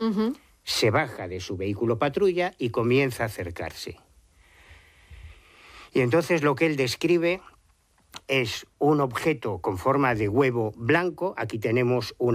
Se baja de su vehículo patrulla y comienza a acercarse. Y entonces lo que él describe es un objeto con forma de huevo blanco. Aquí tenemos una